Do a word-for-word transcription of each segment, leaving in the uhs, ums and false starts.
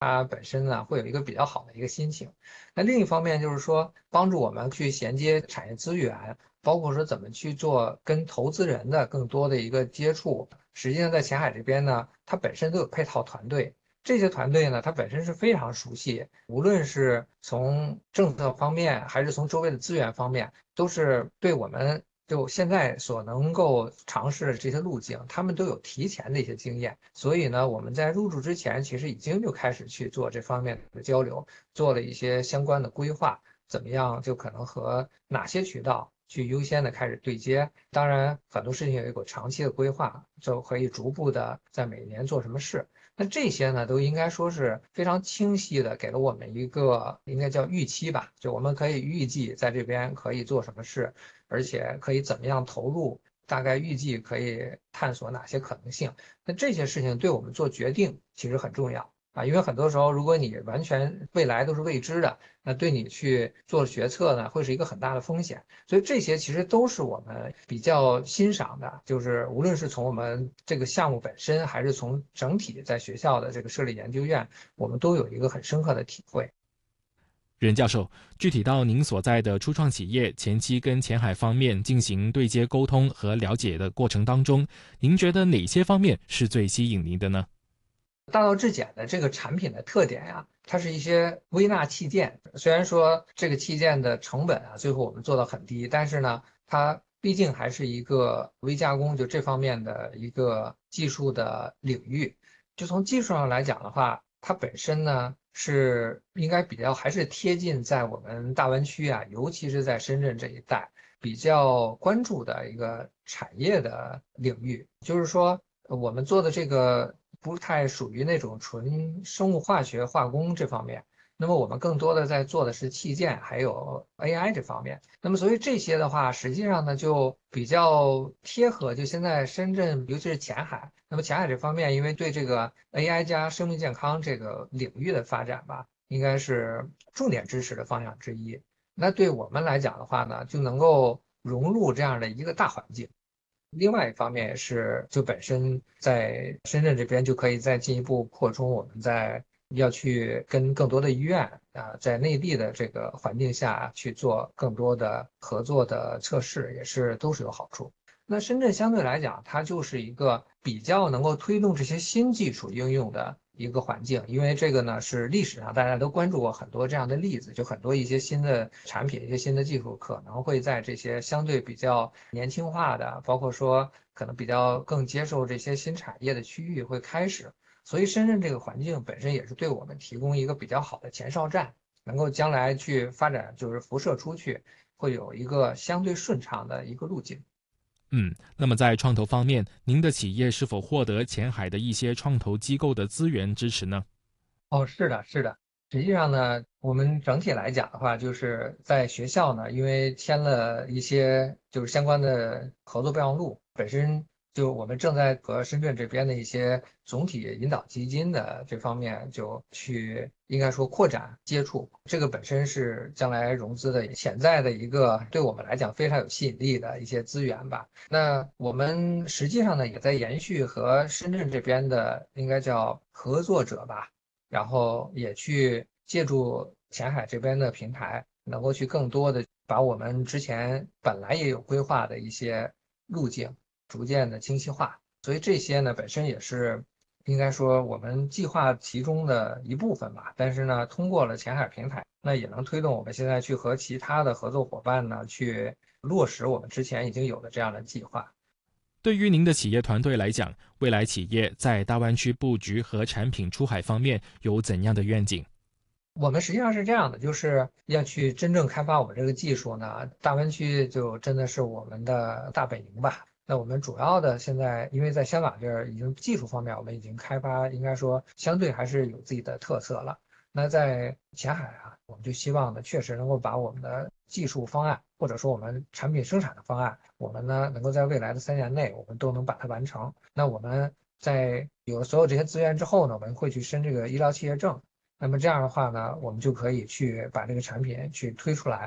它本身呢会有一个比较好的一个心情。那另一方面就是说，帮助我们去衔接产业资源，包括说怎么去做跟投资人的更多的一个接触。实际上在前海这边呢，它本身都有配套团队。这些团队呢，它本身是非常熟悉，无论是从政策方面，还是从周围的资源方面，都是对我们就现在所能够尝试的这些路径，他们都有提前的一些经验。所以呢，我们在入驻之前，其实已经就开始去做这方面的交流，做了一些相关的规划，怎么样就可能和哪些渠道去优先的开始对接。当然，很多事情有一个长期的规划，就可以逐步的在每年做什么事。那这些呢，都应该说是非常清晰的给了我们一个应该叫预期吧，就我们可以预计在这边可以做什么事，而且可以怎么样投入，大概预计可以探索哪些可能性。那这些事情对我们做决定其实很重要啊，因为很多时候如果你完全未来都是未知的，那对你去做决策呢，会是一个很大的风险。所以这些其实都是我们比较欣赏的，就是无论是从我们这个项目本身，还是从整体在学校的这个设立研究院，我们都有一个很深刻的体会。 任教授，具体到您所在的初创企业前期跟前海方面进行对接沟通和了解的过程当中，您觉得哪些方面是最吸引您的呢？ 大道至简的这个产品的特点呀，它是一些微纳器件。虽然说这个器件的成本啊，最后我们做到很低，但是呢，它毕竟还是一个微加工，就这方面的一个技术的领域。就从技术上来讲的话，它本身呢是应该比较还是贴近在我们大湾区啊，尤其是在深圳这一带比较关注的一个产业的领域。就是说，呃我们做的这个不太属于那种纯生物化学化工这方面，那么我们更多的在做的是器件还有 A I 这方面。那么所以这些的话，实际上呢就比较贴合，就现在深圳，尤其是前海。那么前海这方面，因为对这个 A I 加生命健康这个领域的发展吧，应该是重点支持的方向之一。那对我们来讲的话呢，就能够融入这样的一个大环境。另外一方面也是，就本身在深圳这边就可以再进一步扩充我们在要去跟更多的医院啊，在内地的这个环境下去做更多的合作的测试，也是都是有好处。那深圳相对来讲，它就是一个比较能够推动这些新技术应用的一个环境，因为这个呢是历史上大家都关注过很多这样的例子，就很多一些新的产品、一些新的技术可能会在这些相对比较年轻化的，包括说可能比较更接受这些新产业的区域会开始，所以深圳这个环境本身也是对我们提供一个比较好的前哨站，能够将来去发展，就是辐射出去，会有一个相对顺畅的一个路径。 嗯，那么在创投方面，您的企业是否获得前海的一些创投机构的资源支持呢？ 哦，是的，是的。实际上呢，我们整体来讲的话，就是在学校呢，因为签了一些就是相关的合作备忘录，本身就我们正在和深圳这边的一些总体引导基金的这方面就去应该说扩展接触，这个本身是将来融资的潜在的一个对我们来讲非常有吸引力的一些资源吧。那我们实际上呢，也在延续和深圳这边的应该叫合作者吧。然后也去借助前海这边的平台，能够去更多的把我们之前本来也有规划的一些路径逐渐的清晰化。所以这些呢，本身也是应该说我们计划其中的一部分吧。但是呢，通过了前海平台，那也能推动我们现在去和其他的合作伙伴呢，去落实我们之前已经有的这样的计划。 对于您的企业团队来讲，未来企业在大湾区布局和产品出海方面有怎样的愿景？ 我们实际上是这样的，就是要去真正开发我们这个技术呢，大湾区就真的是我们的大本营吧。那我们主要的现在，因为在香港这儿已经技术方面我们已经开发，应该说相对还是有自己的特色了。那在前海啊，我们就希望呢，确实能够把我们的技术方案，或者说我们产品生产的方案，我们呢能够在未来的三年内，我们都能把它完成。那我们在有了所有这些资源之后呢，我们会去申这个医疗企业证。那么这样的话呢，我们就可以去把这个产品去推出来，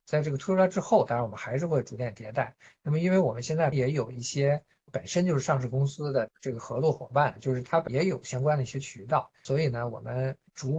在这个推出来之后，当然我们还是会逐渐迭代。那么因为我们现在也有一些本身就是上市公司的这个合作伙伴，就是它也有相关的一些渠道，所以呢，我们逐